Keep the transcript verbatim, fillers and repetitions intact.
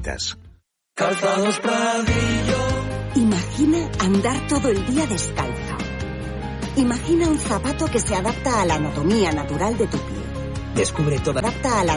Calzados Pradillo. Imagina andar todo el día descalzo. Imagina un zapato que se adapta a la anatomía natural de tu pie. Descubre toda adapta a la